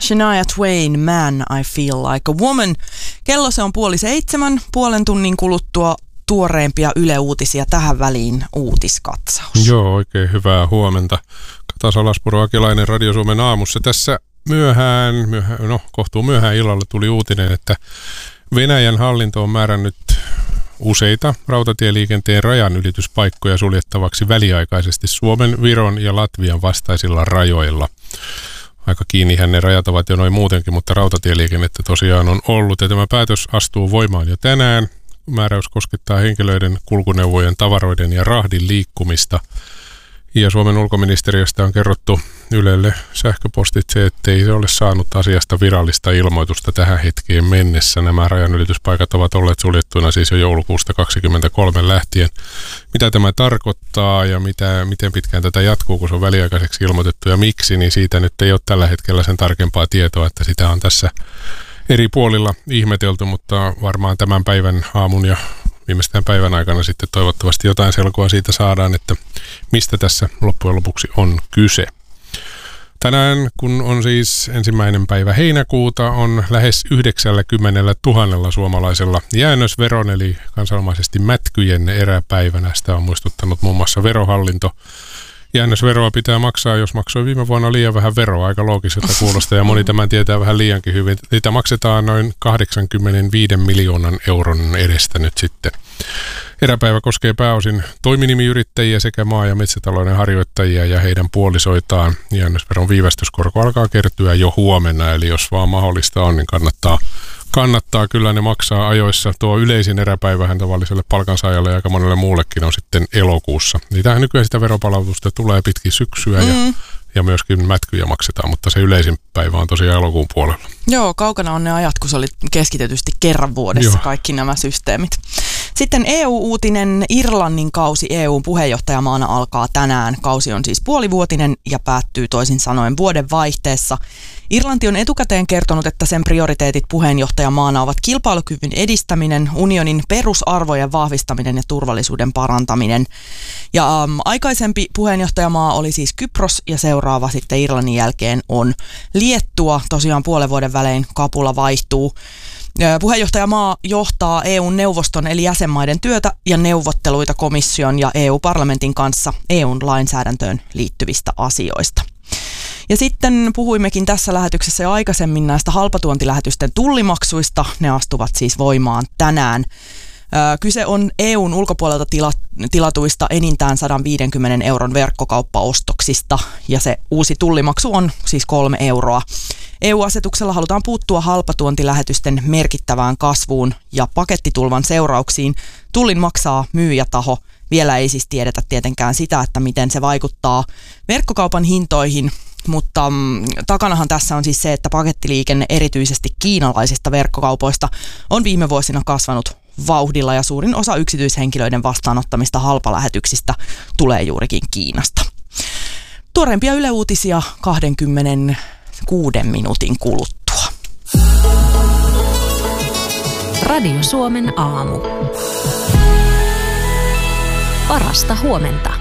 Shania Twain, Man, I Feel Like a Woman. Kello se on 6:30, puolen tunnin kuluttua tuoreempia Yle-uutisia tähän väliin uutiskatsaus. Joo, oikein hyvää huomenta. Kata Salaspuro, Akelainen, Radio Suomen aamussa. Tässä kohtuu myöhään illalla tuli uutinen, että Venäjän hallinto on määrännyt useita rautatieliikenteen rajanylityspaikkoja suljettavaksi väliaikaisesti Suomen, Viron ja Latvian vastaisilla rajoilla. Aika kiinnihän ne rajat ovat jo noin muutenkin, mutta rautatieliikennettä tosiaan on ollut ja tämä päätös astuu voimaan jo tänään. Määräys koskettaa henkilöiden, kulkuneuvojen, tavaroiden ja rahdin liikkumista. Ja Suomen ulkoministeriöstä on kerrottu Ylelle sähköpostitse, ettei se ole saanut asiasta virallista ilmoitusta tähän hetkeen mennessä. Nämä rajanylityspaikat ovat olleet suljettuina siis jo joulukuusta 2023 lähtien. Mitä tämä tarkoittaa ja miten pitkään tätä jatkuu, kun se on väliaikaiseksi ilmoitettu ja miksi, niin siitä nyt ei ole tällä hetkellä sen tarkempaa tietoa, että sitä on tässä eri puolilla ihmetelty, mutta varmaan tämän päivän aamun ja viimeistään päivän aikana sitten toivottavasti jotain selkoa siitä saadaan, että mistä tässä loppujen lopuksi on kyse. Tänään, kun on siis 1. päivä heinäkuuta, on lähes 90 000 suomalaisella jäännösveron, eli kansanomaisesti mätkyjen eräpäivänä. Sitä on muistuttanut muun muassa Verohallinto. Jäännösveroa pitää maksaa, jos maksoi viime vuonna liian vähän veroa, aika loogiselta kuulosta, ja moni tämän tietää vähän liiankin hyvin. Niitä maksetaan noin 85 miljoonan euron edestä nyt sitten. Eräpäivä koskee pääosin toiminimiyrittäjiä sekä maa- ja metsätalouden harjoittajia ja heidän puolisoitaan. Jäännösveron viivästyskorko alkaa kertyä jo huomenna, eli jos vaan mahdollista on, niin kannattaa kyllä ne maksaa ajoissa. Tuo yleisin eräpäivähän tavalliselle palkansaajalle ja aika monelle muullekin on sitten elokuussa. Niitähän nykyään sitä veropalautusta tulee pitkin syksyä ja myöskin mätkyjä maksetaan, mutta se yleisin päivä on tosiaan elokuun puolella. Joo, kaukana on ne ajat, kun se oli keskitetysti kerran vuodessa kaikki nämä systeemit. Sitten EU-uutinen. Irlannin kausi EUn puheenjohtajamaana alkaa tänään. Kausi on siis puolivuotinen ja päättyy toisin sanoen vuoden vaihteessa. Irlanti on etukäteen kertonut, että sen prioriteetit puheenjohtajamaana ovat kilpailukyvyn edistäminen, unionin perusarvojen vahvistaminen ja turvallisuuden parantaminen. Ja aikaisempi puheenjohtajamaa oli siis Kypros ja seuraava sitten Irlannin jälkeen on Liettua. Tosiaan puolen vuoden välein kapula vaihtuu. Puheenjohtajamaa johtaa EU-neuvoston eli jäsenmaiden työtä ja neuvotteluita komission ja EU-parlamentin kanssa EU-lainsäädäntöön liittyvistä asioista. Ja sitten puhuimmekin tässä lähetyksessä jo aikaisemmin näistä halpatuontilähetysten tullimaksuista. Ne astuvat siis voimaan tänään. Kyse on EUn ulkopuolelta tilatuista enintään 150 euron verkkokauppaostoksista ja se uusi tullimaksu on siis 3 euroa. EU-asetuksella halutaan puuttua halpatuontilähetysten merkittävään kasvuun ja pakettitulvan seurauksiin. Tullin maksaa myyjätaho. Vielä ei siis tiedetä tietenkään sitä, että miten se vaikuttaa verkkokaupan hintoihin, mutta takanahan tässä on siis se, että pakettiliikenne erityisesti kiinalaisista verkkokaupoista on viime vuosina kasvanut vauhdilla ja suurin osa yksityishenkilöiden vastaanottamista halpalähetyksistä tulee juurikin Kiinasta. Tuoreimpia Yle-uutisia 26 minuutin kuluttua. Radio Suomen aamu. Parasta huomenta.